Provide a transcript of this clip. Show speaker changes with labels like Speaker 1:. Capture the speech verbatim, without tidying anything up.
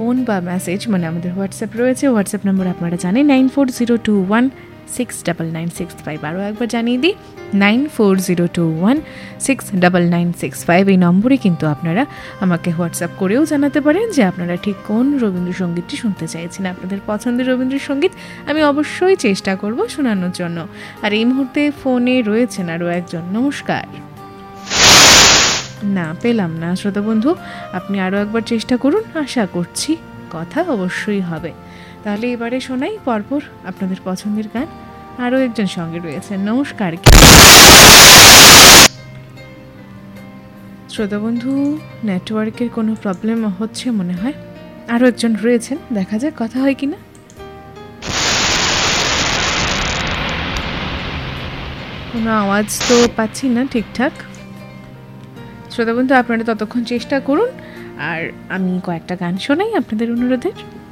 Speaker 1: Phone বা message মানে আমাদের হোয়াটসঅ্যাপ রয়েছে। হোয়াটসঅ্যাপ নম্বর আপনারা জানেন nine four zero two one six double nine six five. আরও একবার জানিয়ে দিই nine four zero two one six double nine six five. এই নম্বরে কিন্তু আপনারা আমাকে হোয়াটসঅ্যাপ করেও জানাতে পারেন যে আপনারা ঠিক কোন রবীন্দ্রসঙ্গীতটি শুনতে চাইছেন। আপনাদের পছন্দের রবীন্দ্রসঙ্গীত আমি অবশ্যই চেষ্টা করব শোনানোর জন্য। আর এই মুহূর্তে ফোনে রয়েছেন আরও একজন। নমস্কার। না পেলাম না শ্রোতা বন্ধু, আপনি আরও একবার চেষ্টা করুন, আশা করছি কথা অবশ্যই হবে। তাহলে এবারে শোনাই পরপর আপনাদের পছন্দের গান। আরও একজন সঙ্গে রয়েছেন। নমস্কার। শ্রোতা বন্ধু, নেটওয়ার্কের কোনো প্রবলেম হচ্ছে মনে হয়। আরও একজন রয়েছেন, দেখা যাক কথা হয় কিনা। কোনো আওয়াজ তো পাচ্ছি না ঠিকঠাক। শ্রোতা বন্ধু, আপনারা ততক্ষণ চেষ্টা করুন আর আমি কয়েকটা গান শোনাই আপনাদের অনুরোধের।